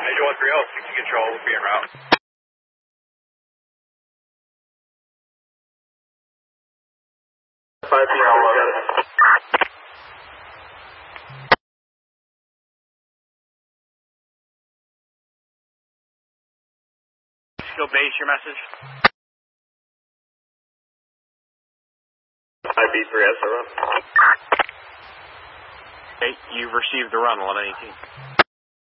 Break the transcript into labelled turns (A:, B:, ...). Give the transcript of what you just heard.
A: Major 130, 60 control, will be en route.
B: Five people.
A: Skill base, your message.
B: IB3S, run.
A: Okay, you've received the run, 1118.